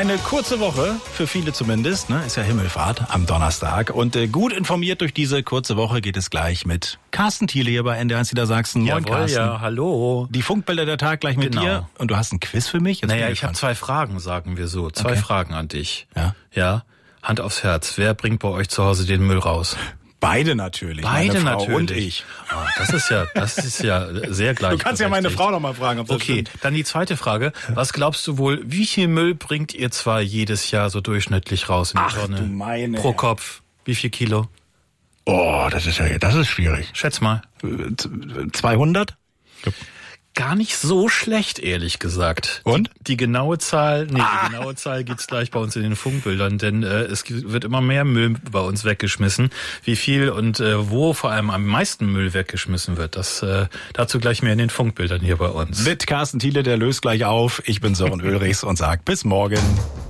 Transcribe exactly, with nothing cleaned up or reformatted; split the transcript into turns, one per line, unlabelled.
Eine kurze Woche, für viele zumindest, ne? Ist ja Himmelfahrt am Donnerstag. Und äh, gut informiert durch diese kurze Woche geht es gleich mit Carsten Thiele hier bei N D eins Niedersachsen. Moin,
Jawohl,
Carsten.
ja, hallo.
Die Funkbilder der Tag gleich mit
Genau.
dir. Und du hast ein Quiz für mich? Jetzt
Naja,
bin
ich habe zwei Fragen, sagen wir so. Zwei
Okay.
Fragen an dich.
Ja.
Ja, Hand aufs Herz. Wer bringt bei euch zu Hause den Müll raus?
Beide natürlich.
Beide
meine Frau
natürlich.
und ich.
Ah, das ist ja, das ist ja sehr gleich.
Du kannst ja meine Frau noch mal fragen, ob das
Okay,
stimmt.
dann die zweite Frage. Was glaubst du wohl, wie viel Müll bringt ihr zwar jedes Jahr so durchschnittlich raus in die
Ach,
Tonne?
du meine
Pro
Herren.
Kopf. Wie viel Kilo?
Oh, das ist ja, das ist schwierig.
Schätz mal.
zweihundert?
Gar nicht so schlecht, ehrlich gesagt.
Und?
Die, die genaue Zahl, nee, die genaue Zahl gibt's gleich bei uns in den Funkbildern, denn äh, es wird immer mehr Müll bei uns weggeschmissen. Wie viel und äh, wo vor allem am meisten Müll weggeschmissen wird, das äh, dazu gleich mehr in den Funkbildern hier bei uns.
Mit Carsten Thiele, der löst gleich auf. Ich bin Sören Ulrichs und sag bis morgen.